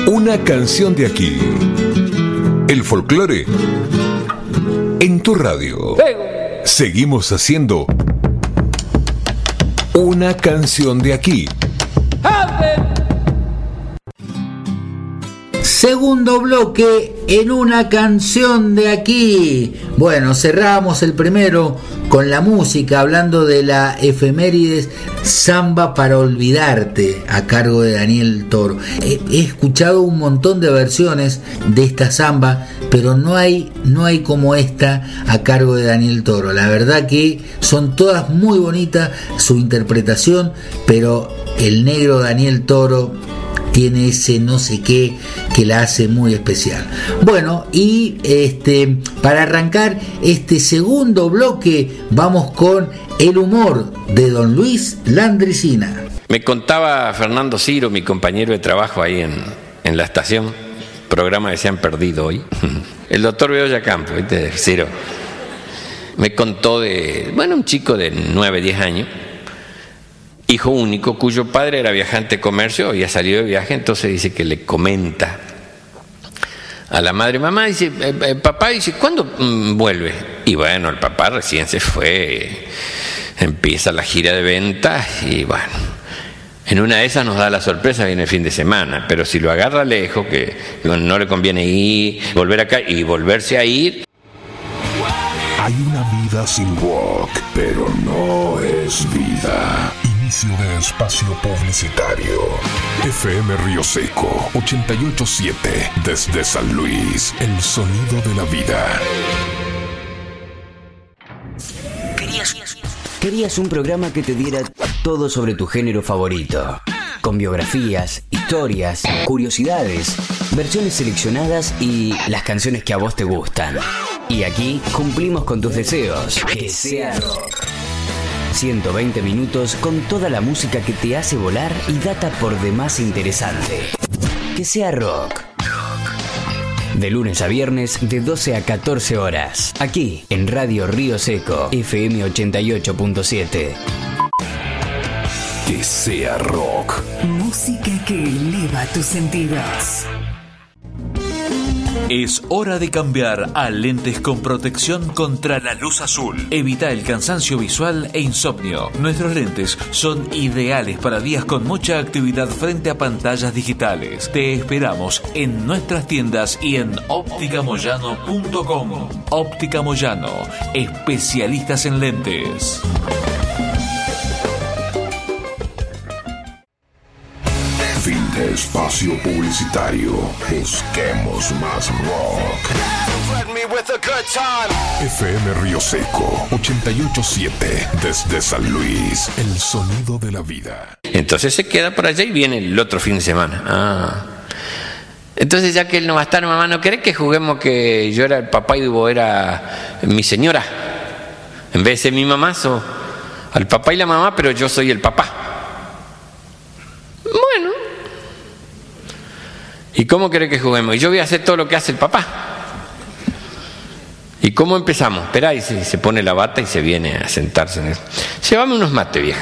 Una canción de aquí. El folclore en tu radio. Seguimos haciendo una canción de aquí. Segundo bloque en una canción de aquí. Bueno, cerramos el primero con la música, hablando de la efemérides Samba para Olvidarte, a cargo de Daniel Toro. He escuchado un montón de versiones de esta samba, pero no hay como esta a cargo de Daniel Toro. La verdad que son todas muy bonitas su interpretación, pero el negro Daniel Toro tiene ese no sé qué que la hace muy especial. Bueno, y para arrancar este segundo bloque vamos con el humor de don Luis Landricina. Me contaba Fernando Ciro, mi compañero de trabajo ahí en la estación, programa que se han perdido hoy, el doctor Bedoya Campo, ¿viste? Ciro, me contó de, un chico de 9, 10 años, hijo único, cuyo padre era viajante de comercio, había salido de viaje, entonces dice que le comenta a la madre, mamá, dice, papá, dice, ¿cuándo vuelve? Y bueno, el papá recién se fue, empieza la gira de ventas y bueno, en una de esas nos da la sorpresa, viene el fin de semana, pero si lo agarra lejos, que no le conviene ir, volver acá y volverse a ir. Hay una vida sin rock, pero no es vida. Inicio de espacio publicitario. FM Río Seco 88.7 desde San Luis, el sonido de la vida. Querías un programa que te diera todo sobre tu género favorito, con biografías, historias, curiosidades, versiones seleccionadas y las canciones que a vos te gustan. Y aquí cumplimos con tus deseos. Que sea rock. 120 minutos con toda la música que te hace volar y data por demás interesante. Que sea rock. De lunes a viernes de 12 a 14 horas. Aquí en Radio Río Seco, FM 88.7. Que sea rock. Música que eleva tus sentidos. Es hora de cambiar a lentes con protección contra la luz azul. Evita el cansancio visual e insomnio. Nuestros lentes son ideales para días con mucha actividad frente a pantallas digitales. Te esperamos en nuestras tiendas y en opticamoyano.com. Óptica Moyano, especialistas en lentes. Fin de espacio publicitario. Busquemos más rock. FM Río Seco 88.7 desde San Luis, el sonido de la vida. Entonces se queda por allá y viene el otro fin de semana. Entonces, ya que él no va a estar, mamá, ¿no querés que juguemos que yo era el papá y vos era mi señora? En vez de ser mi mamá, sos al papá y la mamá, pero yo soy el papá. Bueno. ¿Y cómo querés que juguemos? Y yo voy a hacer todo lo que hace el papá. ¿Y cómo empezamos? Esperá, y se pone la bata y se viene a sentarse en eso. Llévame unos mates, vieja.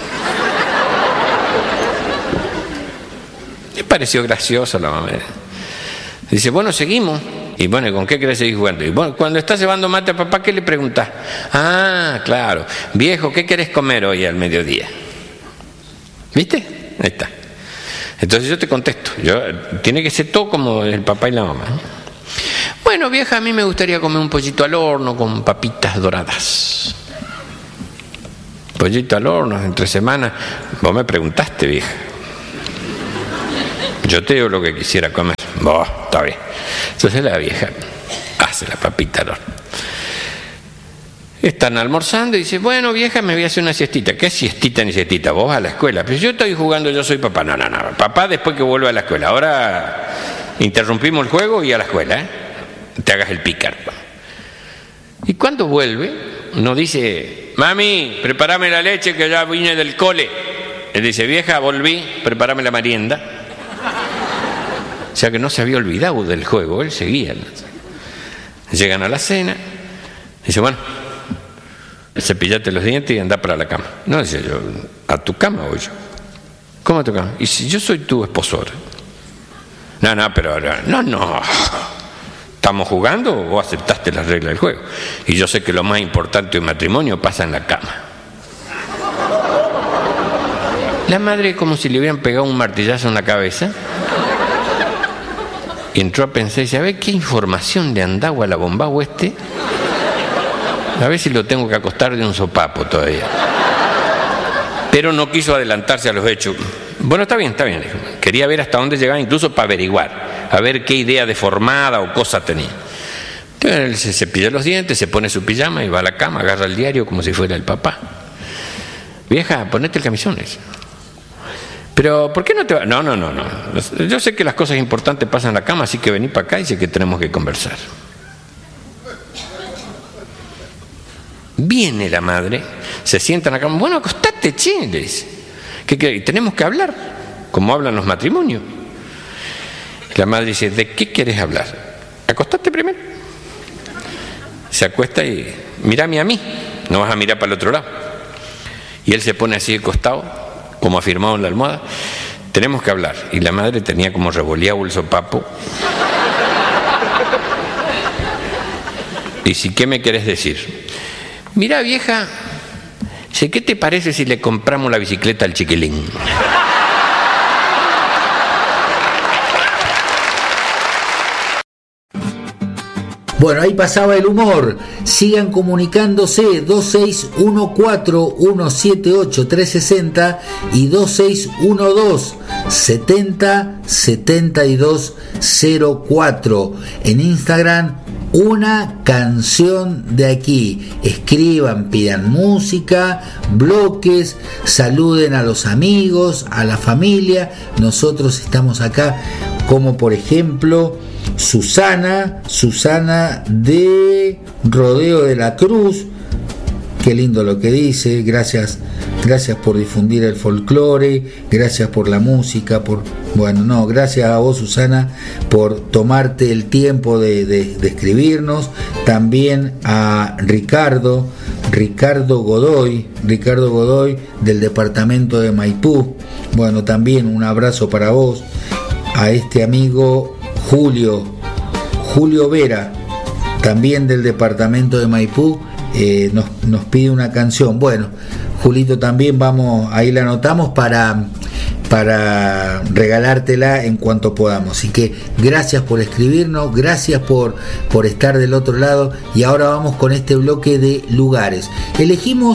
Me pareció gracioso la mamá. Dice, bueno, seguimos. Y bueno, ¿con qué querés seguir jugando? Y bueno, cuando estás llevando mate a papá, ¿qué le preguntás? Ah, claro. Viejo, ¿qué querés comer hoy al mediodía? ¿Viste? Ahí está. Entonces yo te contesto. Tiene que ser todo como el papá y la mamá. Bueno, vieja, a mí me gustaría comer un pollito al horno con papitas doradas. Pollito al horno, entre semanas. Vos me preguntaste, vieja. Yo te digo lo que quisiera comer. Vos, está bien. Entonces la vieja hace la papita al horno. Están almorzando y dice, bueno, vieja, me voy a hacer una siestita. ¿Qué siestita ni siestita? Vos a la escuela. Pero yo estoy jugando, yo soy papá. No. Papá después que vuelva a la escuela. Ahora interrumpimos el juego y a la escuela, ¿eh? Te hagas el pícaro. Y cuando vuelve, no dice, mami, prepárame la leche que ya vine del cole. Él dice, vieja, volví, prepárame la merienda. O sea que no se había olvidado del juego, él seguía. Llegan a la cena, dice, bueno, cepillate los dientes y anda para la cama. No, decía yo, a tu cama voy yo. ¿Cómo a tu cama? Y si yo soy tu esposo ahora. No, pero no. ¿Estamos jugando o aceptaste las reglas del juego? Y yo sé que lo más importante de un matrimonio pasa en la cama. La madre, como si le hubieran pegado un martillazo en la cabeza, y entró a pensar y dice, a ver qué información le andaba a la bombao este, a ver si lo tengo que acostar de un sopapo todavía. Pero no quiso adelantarse a los hechos. Bueno, está bien. Quería ver hasta dónde llegaba, incluso para averiguar, a ver qué idea deformada o cosa tenía. Entonces él se cepilla los dientes, se pone su pijama y va a la cama, agarra el diario como si fuera el papá. Vieja, ponete el camisón. Pero, ¿por qué no te vas? No. Yo sé que las cosas importantes pasan en la cama, así que vení para acá y sé que tenemos que conversar. Viene la madre, se sienta en la cama. Bueno, acostate, che, le dice. ¿Qué? Tenemos que hablar, como hablan los matrimonios. La madre dice, ¿de qué quieres hablar? Acostate primero. Se acuesta y mírame a mí, no vas a mirar para el otro lado. Y él se pone así de costado, como afirmado en la almohada. Tenemos que hablar. Y la madre tenía como revoleado el sopapo. Y si, ¿qué me querés decir? Mira, vieja, ¿qué te parece si le compramos la bicicleta al chiquilín? Bueno, ahí pasaba el humor. Sigan comunicándose 2614-178-360 y 2612-70-7204. En Instagram, Una Canción de Aquí. Escriban, pidan música, bloques, saluden a los amigos, a la familia. Nosotros estamos acá, como por ejemplo Susana de Rodeo de la Cruz. Qué lindo lo que dice. Gracias por difundir el folclore, gracias por la música, gracias a vos, Susana, por tomarte el tiempo de escribirnos. También a Ricardo Godoy del departamento de Maipú. Bueno, también un abrazo para vos. A este amigo Julio Vera, también del departamento de Maipú, nos pide una canción. Bueno, Julito, también ahí la anotamos para regalártela en cuanto podamos. Así que gracias por escribirnos, gracias por estar del otro lado. Y ahora vamos con este bloque de lugares. Elegimos,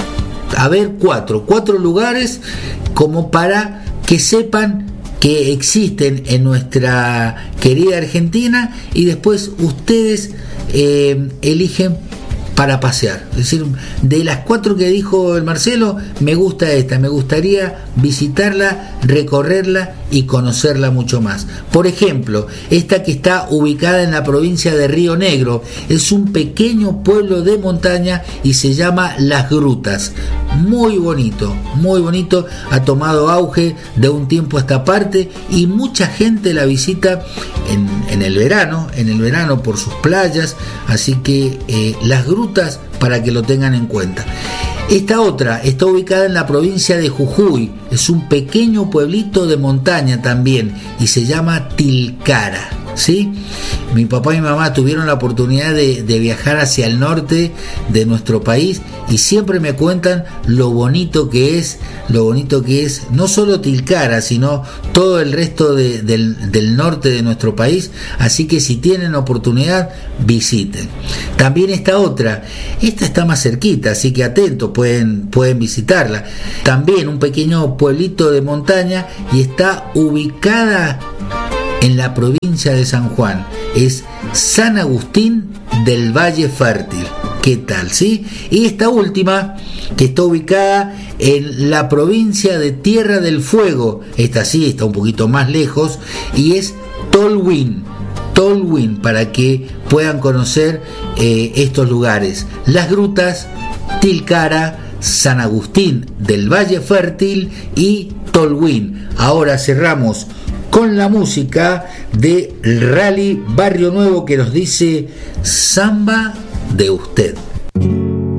cuatro lugares como para que sepan que existen en nuestra querida Argentina, y después ustedes eligen para pasear. Es decir, de las 4 que dijo el Marcelo, me gusta esta, me gustaría visitarla, recorrerla y conocerla mucho más. Por ejemplo, esta que está ubicada en la provincia de Río Negro, es un pequeño pueblo de montaña y se llama Las Grutas. Muy bonito, ha tomado auge de un tiempo a esta parte y mucha gente la visita en el verano por sus playas, así que Las Grutas, para que lo tengan en cuenta. Esta otra está ubicada en la provincia de Jujuy, es un pequeño pueblito de montaña también y se llama Tilcara. ¿Sí? Mi papá y mi mamá tuvieron la oportunidad de viajar hacia el norte de nuestro país y siempre me cuentan lo bonito que es no solo Tilcara, sino todo el resto del norte de nuestro país. Así que si tienen oportunidad, visiten. También esta está más cerquita, así que atentos, pueden visitarla. También un pequeño pueblito de montaña y está ubicada en la provincia de San Juan, es San Agustín del Valle Fértil. ¿Qué tal? ¿Sí? Y esta última, que está ubicada en la provincia de Tierra del Fuego, esta sí está un poquito más lejos, y es Tolwyn, para que puedan conocer estos lugares: Las Grutas, Tilcara, San Agustín del Valle Fértil y Tolwyn. Ahora cerramos con la música de Rally Barrio Nuevo, que nos dice Samba de Usted.